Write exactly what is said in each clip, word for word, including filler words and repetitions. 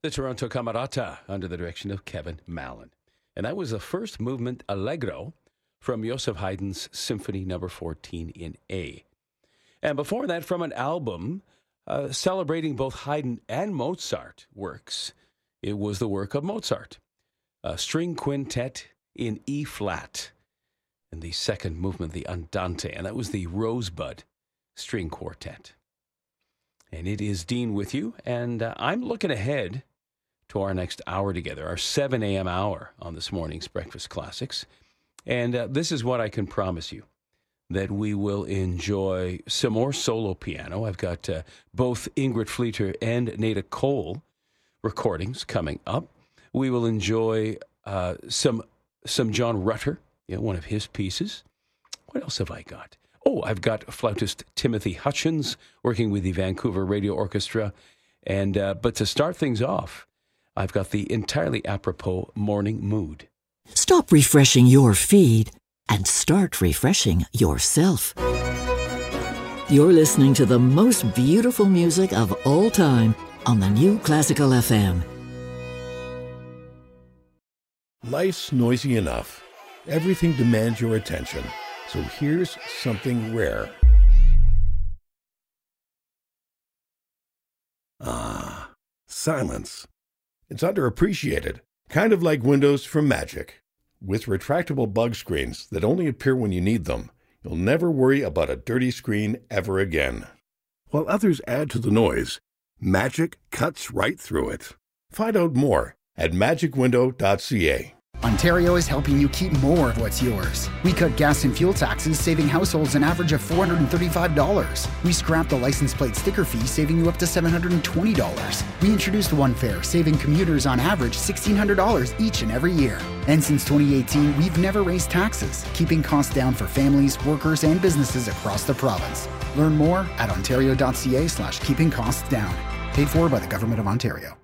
The Toronto Camerata under the direction of Kevin Mallon. And that was the first movement Allegro from Joseph Haydn's Symphony Number fourteen in A. And before that, from an album uh, celebrating both Haydn and Mozart works, it was the work of Mozart, a string quintet in E flat, and the second movement, the Andante, and that was the Rosebud String Quartet. And it is Dean with you, and uh, I'm looking ahead to our next hour together, our seven a.m. hour on this morning's Breakfast Classics. And uh, this is what I can promise you, that we will enjoy some more solo piano. I've got uh, both Ingrid Fleeter and Nada Cole recordings coming up. We will enjoy uh, some some John Rutter, you know, one of his pieces. What else have I got? Oh, I've got flautist Timothy Hutchins working with the Vancouver Radio Orchestra. And uh, but to start things off, I've got the entirely apropos Morning Mood. Stop refreshing your feed and start refreshing yourself. You're listening to the most beautiful music of all time on the New Classical F M. Life's noisy enough. Everything demands your attention. So here's something rare. Ah, silence. It's underappreciated, kind of like Windows from Magic. With retractable bug screens that only appear when you need them, you'll never worry about a dirty screen ever again. While others add to the noise, Magic cuts right through it. Find out more at magic window dot c a. Ontario is helping you keep more of what's yours. We cut gas and fuel taxes, saving households an average of four hundred thirty-five dollars. We scrapped the license plate sticker fee, saving you up to seven hundred twenty dollars. We introduced One Fare, saving commuters on average one thousand six hundred dollars each and every year. And since twenty eighteen, we've never raised taxes, keeping costs down for families, workers, and businesses across the province. Learn more at ontario dot c a slash keeping costs down. Paid for by the Government of Ontario.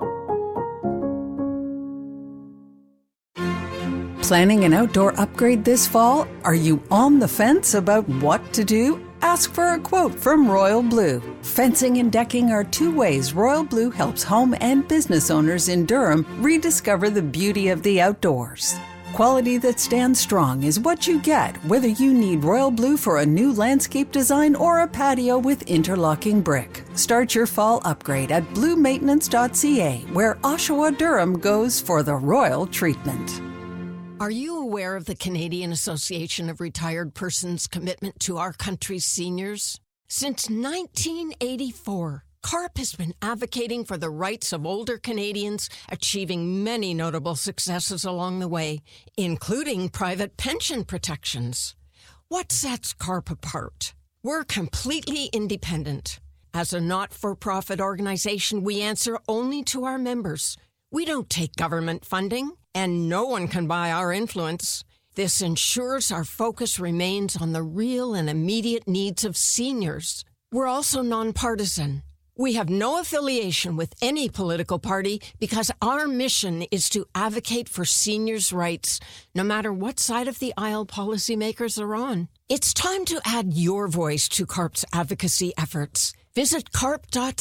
Planning an outdoor upgrade this fall? Are you on the fence about what to do? Ask for a quote from Royal Blue. Fencing and decking are two ways Royal Blue helps home and business owners in Durham rediscover the beauty of the outdoors. Quality that stands strong is what you get, whether you need Royal Blue for a new landscape design or a patio with interlocking brick. Start your fall upgrade at blue maintenance dot c a, where Oshawa Durham goes for the royal treatment. Are you aware of the Canadian Association of Retired Persons' commitment to our country's seniors? Since nineteen eighty-four, CARP has been advocating for the rights of older Canadians, achieving many notable successes along the way, including private pension protections. What sets CARP apart? We're completely independent. As a not-for-profit organization, we answer only to our members. We don't take government funding, and no one can buy our influence. This ensures our focus remains on the real and immediate needs of seniors. We're also nonpartisan. We have no affiliation with any political party because our mission is to advocate for seniors' rights, no matter what side of the aisle policymakers are on. It's time to add your voice to CARP's advocacy efforts. Visit carp dot